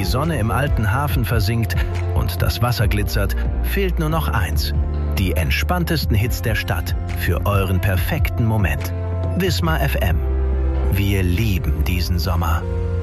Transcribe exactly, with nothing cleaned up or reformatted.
Sonne im alten Hafen versinkt und das Wasser glitzert, fehlt nur noch eins. Die entspanntesten Hits der Stadt für euren perfekten Moment. Wismar F M. Wir lieben diesen Sommer.